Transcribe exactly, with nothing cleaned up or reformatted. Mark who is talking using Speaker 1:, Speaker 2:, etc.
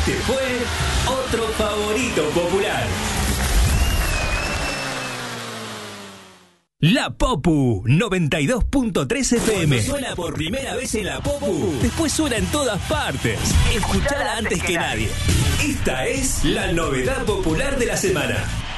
Speaker 1: Este fue otro favorito popular. La Popu noventa y dos punto tres F M. Cuando suena por primera vez en la Popu, después suena en todas partes. Escuchala antes que nadie. Esta es la novedad popular de la semana.